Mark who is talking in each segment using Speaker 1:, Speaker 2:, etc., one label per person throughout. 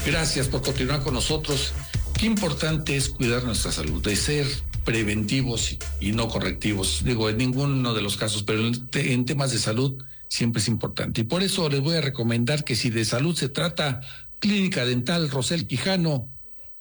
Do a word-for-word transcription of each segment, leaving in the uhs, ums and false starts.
Speaker 1: Gracias por continuar con nosotros. Qué importante es cuidar nuestra salud, de ser preventivos y no correctivos. Digo, en ninguno de los casos, pero en, te, en temas de salud siempre es importante. Y por eso les voy a recomendar que si de salud se trata, Clínica Dental Rosel Quijano.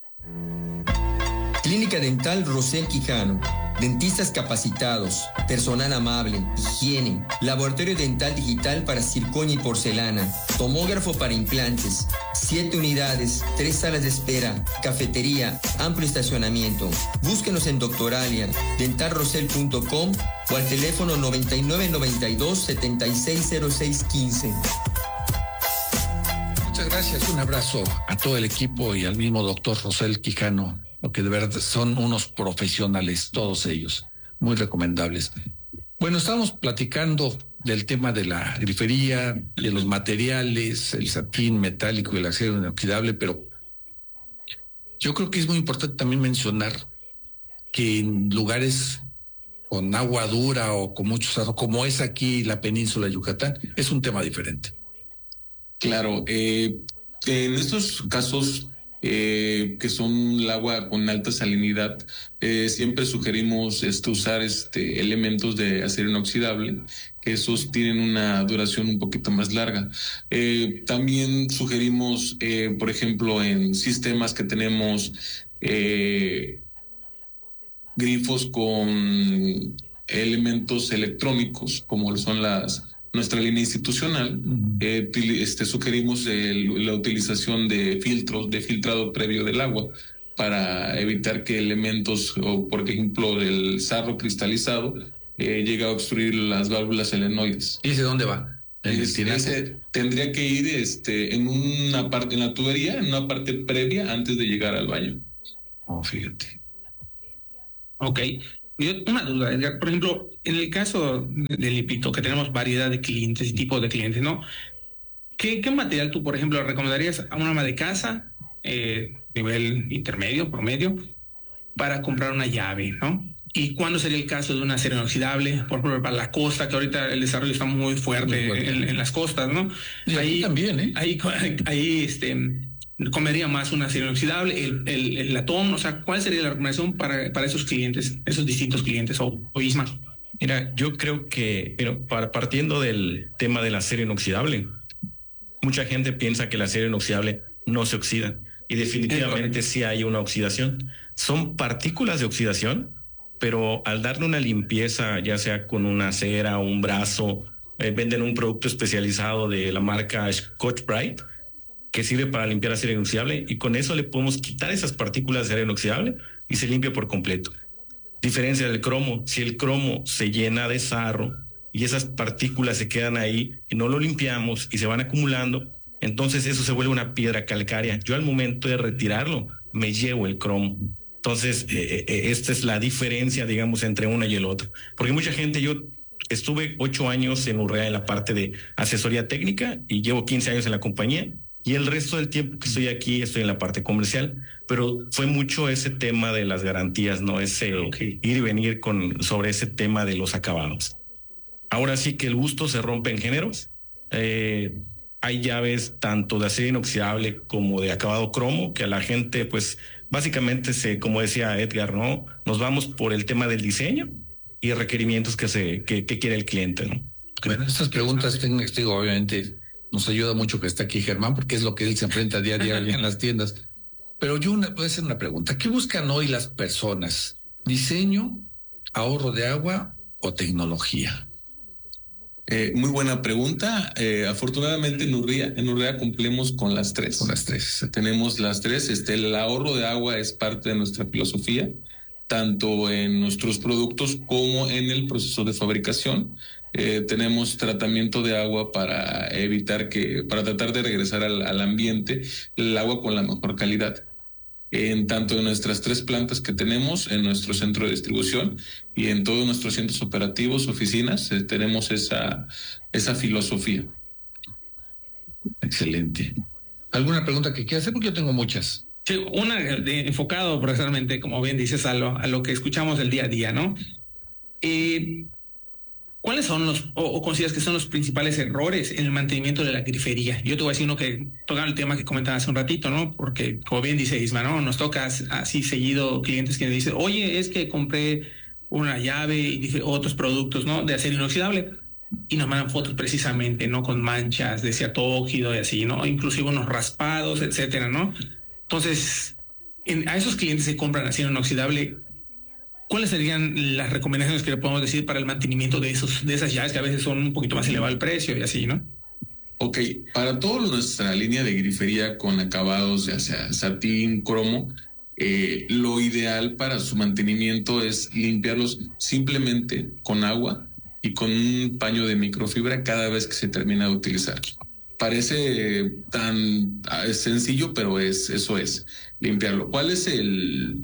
Speaker 2: Clínica Dental Rosel Quijano. Dentistas capacitados, personal amable, higiene, laboratorio dental digital para circonia y porcelana, tomógrafo para implantes, siete unidades, tres salas de espera, cafetería, amplio estacionamiento. Búsquenos en Doctoralia, dental rosel punto com o al teléfono noventa y nueve noventa y dos setenta y seis cero seis quince.
Speaker 1: Muchas gracias, un abrazo a todo el equipo y al mismo doctor Rosel Quijano, lo que de verdad son unos profesionales, todos ellos, muy recomendables. Bueno, estamos platicando del tema de la grifería, de los materiales, el satín metálico y el acero inoxidable, pero yo creo que es muy importante también mencionar que en lugares con agua dura o con muchos arroz, como es aquí la península de Yucatán, es un tema diferente.
Speaker 3: Claro, eh, en estos casos eh, que son el agua con alta salinidad, eh, siempre sugerimos este, usar este, elementos de acero inoxidable, que esos tienen una duración un poquito más larga. Eh, también sugerimos, eh, por ejemplo, en sistemas que tenemos eh, grifos con elementos electrónicos, como son las nuestra línea institucional, eh, este, sugerimos el, la utilización de filtros, de filtrado previo del agua, para evitar que elementos, o por ejemplo el sarro cristalizado, eh, llegue a obstruir las válvulas selenoides.
Speaker 1: ¿Y ese dónde va?
Speaker 3: Es, ese tendría que ir este, en una parte, en la tubería, en una parte previa antes de llegar al baño.
Speaker 1: Oh, fíjate.
Speaker 4: Ok. Yo, una duda, Edgar, por ejemplo, en el caso del Lipito, que tenemos variedad de clientes y tipos de clientes, ¿no? ¿Qué, qué material tú, por ejemplo, recomendarías a una ama de casa, eh, nivel intermedio, promedio, para comprar una llave, ¿no? ¿Y cuándo sería el caso de un acero inoxidable? Por ejemplo, para la costa, que ahorita el desarrollo está muy fuerte, muy fuerte. En, en las costas, ¿no?
Speaker 1: Y ahí también, ¿eh?
Speaker 4: Ahí, ahí, este... comería más un acero inoxidable, el, el, el latón, o sea, ¿cuál sería la recomendación para, para esos clientes, esos distintos clientes o, o Isma?
Speaker 5: Mira, yo creo que, pero para, partiendo del tema del acero inoxidable, mucha gente piensa que el acero inoxidable no se oxida y definitivamente sí hay una oxidación. Son partículas de oxidación, pero al darle una limpieza, ya sea con una cera o un brazo, eh, venden un producto especializado de la marca Scotch-Brite, que sirve para limpiar acero inoxidable, y con eso le podemos quitar esas partículas de acero inoxidable y se limpia por completo. Diferencia del cromo, si el cromo se llena de sarro y esas partículas se quedan ahí y no lo limpiamos y se van acumulando, entonces eso se vuelve una piedra calcárea. Yo al momento de retirarlo me llevo el cromo. Entonces eh, eh, esta es la diferencia, digamos, entre una y el otro. Porque mucha gente, yo estuve ocho años en Urrea en la parte de asesoría técnica y llevo quince años en la compañía. Y el resto del tiempo que estoy aquí estoy en la parte comercial, pero fue mucho ese tema de las garantías, ¿no? Ese okay. ir y venir con, sobre ese tema de los acabados. Ahora sí que el gusto se rompe en géneros. Eh, hay llaves tanto de acero inoxidable como de acabado cromo, que a la gente, pues, básicamente se, como decía Edgar, ¿no? Nos vamos por el tema del diseño y requerimientos que se, que, que quiere el cliente, ¿no?
Speaker 1: Bueno, estas preguntas tengo, digo, obviamente, nos ayuda mucho que está aquí Germán, porque es lo que él se enfrenta día a día en las tiendas. Pero yo una, voy a hacer una pregunta. ¿Qué buscan hoy las personas? ¿Diseño, ahorro de agua o tecnología?
Speaker 3: Eh, muy buena pregunta. Eh, afortunadamente en Urrea, en Urrea cumplimos con las tres.
Speaker 1: Con las tres.
Speaker 3: Tenemos las tres. Este, el ahorro de agua es parte de nuestra filosofía, tanto en nuestros productos como en el proceso de fabricación. Eh, tenemos tratamiento de agua para evitar que, para tratar de regresar al, al ambiente el agua con la mejor calidad. En tanto en nuestras tres plantas que tenemos, en nuestro centro de distribución y en todos nuestros centros operativos, oficinas, eh, tenemos esa, esa filosofía.
Speaker 1: Excelente. ¿Alguna pregunta que quieras hacer? Porque yo tengo muchas.
Speaker 4: Sí, una de, enfocado precisamente, como bien dices, a lo, a lo que escuchamos el día a día, ¿no? Eh, ¿cuáles son los, o, o consideras que son los principales errores en el mantenimiento de la grifería? Yo te voy a decir uno que toca el tema que comentaba hace un ratito, ¿no? Porque, como bien dice Isma, ¿no? Nos toca así seguido clientes que dicen, oye, es que compré una llave y dice, otros productos, ¿no? De acero inoxidable. Y nos mandan fotos precisamente, ¿no? Con manchas de ciatóxido y así, ¿no? Inclusive unos raspados, etcétera, ¿no? Entonces, en, a esos clientes que compran acero inoxidable, ¿cuáles serían las recomendaciones que le podemos decir para el mantenimiento de esos, de esas llaves que a veces son un poquito más elevado el precio y así, ¿no?
Speaker 3: Ok, para toda nuestra línea de grifería con acabados, ya sea satín, cromo, eh, lo ideal para su mantenimiento es limpiarlos simplemente con agua y con un paño de microfibra cada vez que se termina de utilizar. Parece tan sencillo, pero es eso es, limpiarlo. ¿Cuál es el,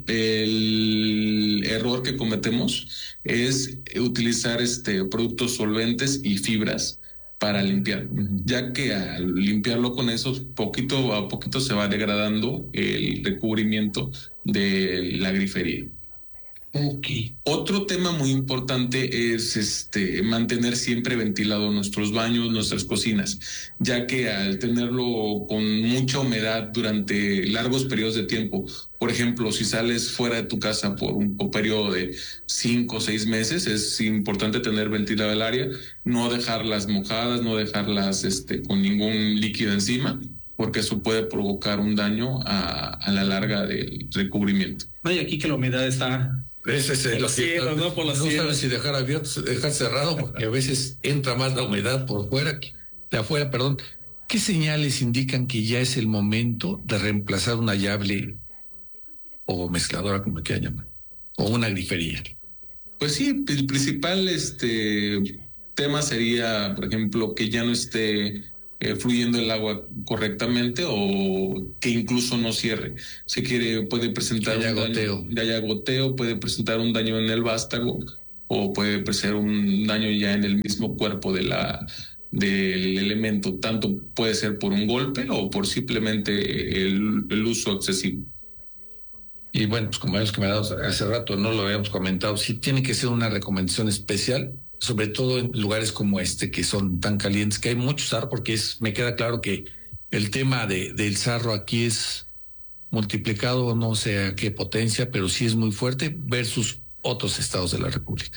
Speaker 3: el error que cometemos? Es utilizar este, productos solventes y fibras para limpiar, ya que al limpiarlo con eso, poquito a poquito se va degradando el recubrimiento de la grifería.
Speaker 4: Okay.
Speaker 3: Otro tema muy importante es este mantener siempre ventilado nuestros baños, nuestras cocinas, ya que al tenerlo con mucha humedad durante largos periodos de tiempo, por ejemplo, si sales fuera de tu casa por un, un periodo de cinco o seis meses, es importante tener ventilado el área, no dejarlas mojadas, no dejarlas este, con ningún líquido encima, porque eso puede provocar un daño a, a la larga del recubrimiento.
Speaker 4: No, y aquí que la humedad está...
Speaker 1: Ese es el,
Speaker 4: los cielos, ¿no? Por los
Speaker 1: no
Speaker 4: cielos.
Speaker 1: sabes si dejar abierto, dejar cerrado, porque a veces entra más la humedad por fuera, que, de afuera, perdón. ¿Qué señales indican que ya es el momento de reemplazar una llave o mezcladora, como quieran llamar, o una grifería?
Speaker 3: Pues sí, el principal este tema sería, por ejemplo, que ya no esté eh, fluyendo el agua correctamente o que incluso no cierre. Se quiere, puede presentar
Speaker 1: que haya
Speaker 3: un
Speaker 1: goteo.
Speaker 3: daño, que haya goteo, puede presentar un daño en el vástago o puede presentar un daño ya en el mismo cuerpo de la del elemento. Tanto puede ser por un golpe o por simplemente el, el uso excesivo.
Speaker 1: Y bueno, pues como habíamos comentado hace rato, no lo habíamos comentado, sí tiene que ser una recomendación especial, sobre todo en lugares como este, que son tan calientes, que hay mucho sarro, porque es, me queda claro que el tema de, del sarro aquí es multiplicado, no sé a qué potencia, pero sí es muy fuerte versus otros estados de la República.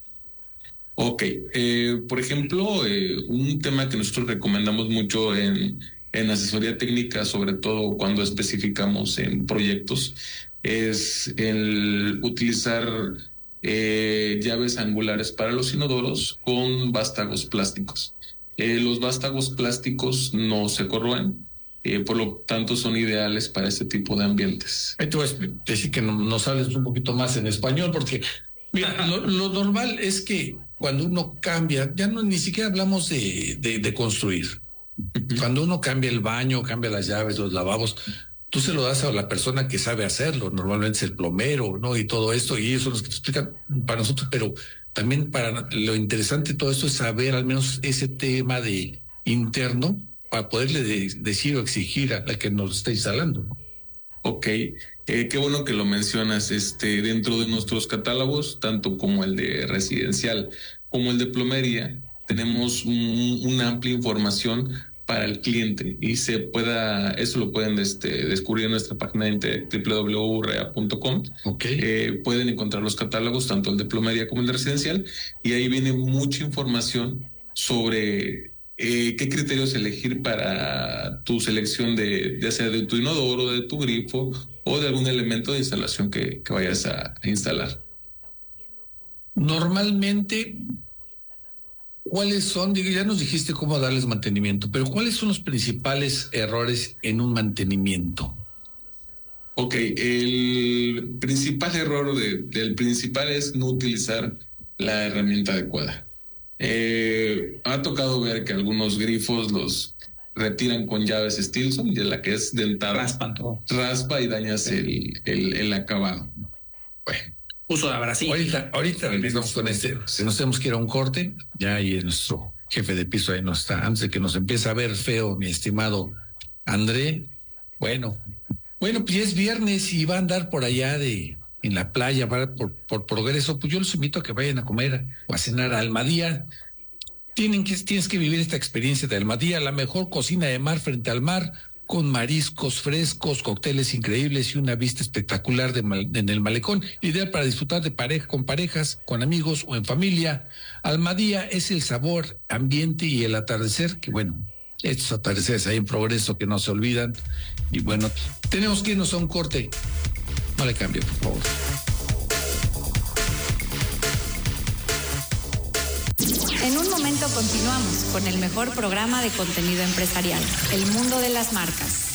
Speaker 3: Ok, eh, por ejemplo, eh, un tema que nosotros recomendamos mucho en, en asesoría técnica, sobre todo cuando especificamos en proyectos, es el utilizar eh, llaves angulares para los inodoros con vástagos plásticos. Eh, los vástagos plásticos no se corroen, eh, por lo tanto son ideales para este tipo de ambientes.
Speaker 1: Ahí te voy a decir que nos hables un poquito más en español, porque mira, lo, lo normal es que cuando uno cambia, ya no ni siquiera hablamos de, de, de construir. Cuando uno cambia el baño, cambia las llaves, los lavabos, tú se lo das a la persona que sabe hacerlo, normalmente es el plomero, ¿no? Y todo esto, y eso es lo que te explican para nosotros, pero también para lo interesante de todo esto es saber al menos ese tema de interno para poderle de, decir o exigir a la que nos está instalando, ¿no?
Speaker 3: Ok, eh, qué bueno que lo mencionas. Este, dentro de nuestros catálogos, tanto como el de residencial como el de plomería, tenemos un, una amplia información para el cliente y se pueda, eso lo pueden este, descubrir en nuestra página de internet doble u doble u doble u punto rea punto com.
Speaker 1: Okay.
Speaker 3: Eh, pueden encontrar los catálogos, tanto el de plomería como el de residencial, y ahí viene mucha información sobre eh, qué criterios elegir para tu selección de, ya sea de tu inodoro, de tu grifo o de algún elemento de instalación que, que vayas a, a instalar.
Speaker 1: Normalmente, ¿cuáles son? Ya nos dijiste cómo darles mantenimiento, pero ¿cuáles son los principales errores en un mantenimiento?
Speaker 3: Ok, el principal error de, del principal es no utilizar la herramienta adecuada. Eh, ha tocado ver que algunos grifos los retiran con llaves Stilson, y la que es dentada
Speaker 4: raspan todo,
Speaker 3: raspa y dañas el, el, el acabado.
Speaker 1: Bueno,
Speaker 4: uso de abrasivo.
Speaker 1: Ahorita, ahorita regresamos con este. Si nos tenemos que ir a un corte, ya ahí nuestro jefe de piso ahí no está. Antes de que nos empiece a ver feo, mi estimado André. Bueno, bueno, pues ya es viernes y va a andar por allá de en la playa, va por, por progreso. Pues yo los invito a que vayan a comer o a cenar a Almadía. Tienen que, tienes que vivir esta experiencia de Almadía, la mejor cocina de mar frente al mar, con mariscos frescos, cócteles increíbles y una vista espectacular de mal, en el malecón, ideal para disfrutar de pareja, con parejas, con amigos o en familia. Almadía es el sabor, ambiente y el atardecer, que bueno, estos atardeceres ahí en Progreso que no se olvidan. Y bueno, tenemos que irnos a un corte. No le cambie, por favor.
Speaker 6: En un momento continuamos con el mejor programa de contenido empresarial, El Mundo de las Marcas.